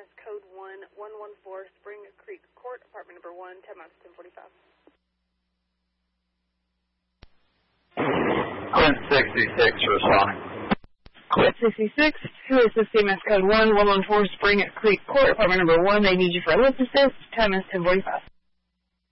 CMS code 1114 Spring Creek Court, apartment number 1, 10 miles, 1045. 66 responding. Quit 66, who is the CMS code 1114 Spring Creek Court, apartment number 1. They need you for a lift assist. Time is 10:45.